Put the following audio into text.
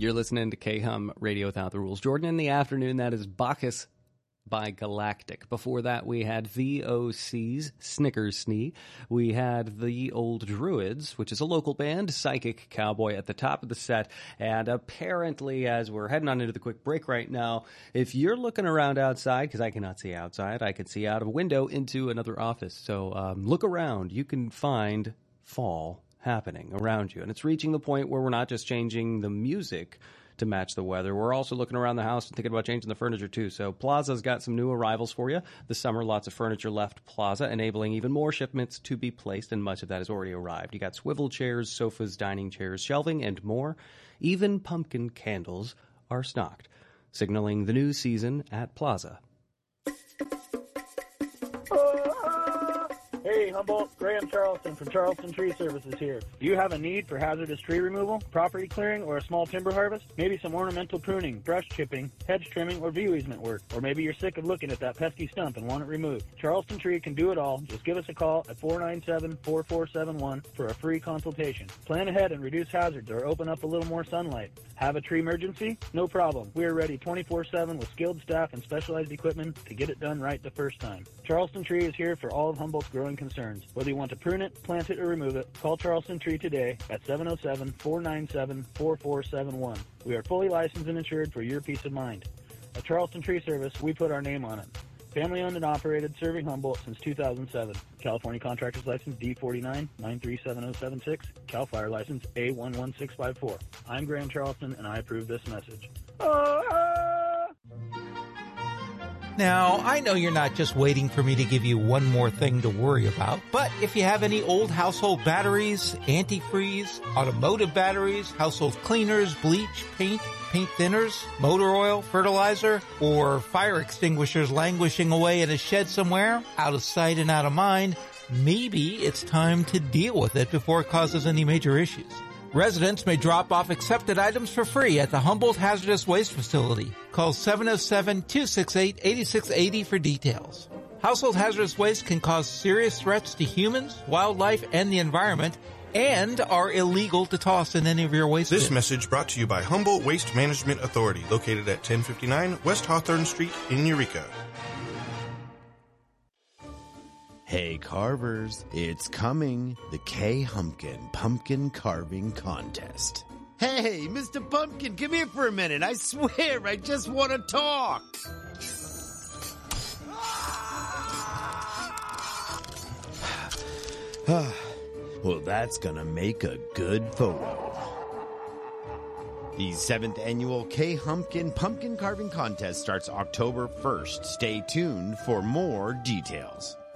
You're listening to K-Hum Radio Without the Rules. Jordan, in the afternoon, that is Bacchus by Galactic. Before that, we had VOC's Snickers Snee. We had the Old Druids, which is a local band, Psychic Cowboy at the top of the set. And apparently, as we're heading on into the quick break right now, if you're looking around outside, because I cannot see outside, I can see out of a window into another office. So look around. You can find fall happening around you. And it's reaching the point where we're not just changing the music to match the weather. We're also looking around the house and thinking about changing the furniture too. So Plaza's got some new arrivals for you. This summer, lots of furniture left Plaza, enabling even more shipments to be placed, and much of that has already arrived. You got swivel chairs, sofas, dining chairs, shelving, and more. Even pumpkin candles are stocked, signaling the new season at Plaza. Hey, Humboldt, Graham Charleston from Charleston Tree Services here. Do you have a need for hazardous tree removal, property clearing, or a small timber harvest? Maybe some ornamental pruning, brush chipping, hedge trimming, or view easement work. Or maybe you're sick of looking at that pesky stump and want it removed. Charleston Tree can do it all. Just give us a call at 497-4471 for a free consultation. Plan ahead and reduce hazards or open up a little more sunlight. Have a tree emergency? No problem. We are ready 24/7 with skilled staff and specialized equipment to get it done right the first time. Charleston Tree is here for all of Humboldt's growing concerns. Whether you want to prune it, plant it, or remove it, call Charleston Tree today at 707-497-4471. We are fully licensed and insured for your peace of mind. At Charleston Tree Service, we put our name on it. Family owned and operated, serving Humboldt since 2007. California Contractor's License D49-937076. Cal Fire License A11654. I'm Graham Charleston, and I approve this message. Now, I know you're not just waiting for me to give you one more thing to worry about, but if you have any old household batteries, antifreeze, automotive batteries, household cleaners, bleach, paint thinners, motor oil, fertilizer, or fire extinguishers languishing away in a shed somewhere, out of sight and out of mind, maybe it's time to deal with it before it causes any major issues. Residents may drop off accepted items for free at the Humboldt Hazardous Waste Facility. Call 707-268-8680 for details. Household hazardous waste can cause serious threats to humans, wildlife, and the environment, and are illegal to toss in any of your waste bins. This message brought to you by Humboldt Waste Management Authority, located at 1059 West Hawthorne Street in Eureka. Hey carvers, it's coming, the K-Humpkin Pumpkin Carving Contest. Hey, Mr. Pumpkin, come here for a minute. I swear, I just want to talk. Well, that's gonna make a good photo. The 7th annual K-Humpkin Pumpkin Carving Contest starts October 1st. Stay tuned for more details.